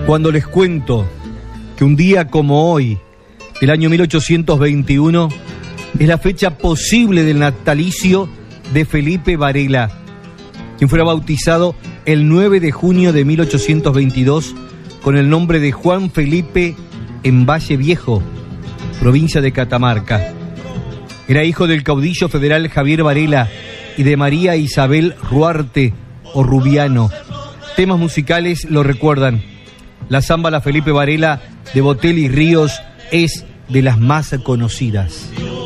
Cuando les cuento que un día como hoy, del año 1821, es la fecha posible del natalicio de Felipe Varela, quien fuera bautizado el 9 de junio de 1822 con el nombre de Juan Felipe en Valle Viejo, provincia de Catamarca. Era hijo del caudillo federal Javier Varela y de María Isabel Ruarte o Rubiano. Temas musicales lo recuerdan. La zamba La Felipe Varela de Botelli y Ríos es de las más conocidas.